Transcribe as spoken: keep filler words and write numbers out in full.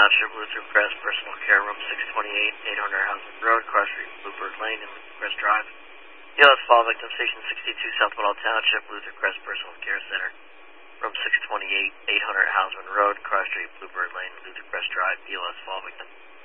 Township, Luther Crest, Personal Care, Room six twenty-eight, eight hundred Houseman Road, Cross Street, Bluebird Lane, and Luther Crest Drive. E L S Fall Victim Station sixty-two, South Middle Township, Luther Crest Personal Care Center, Room six twenty-eight, eight hundred Houseman Road, Cross Street, Bluebird Lane, Luther Crest Drive. E L S Fall Victim.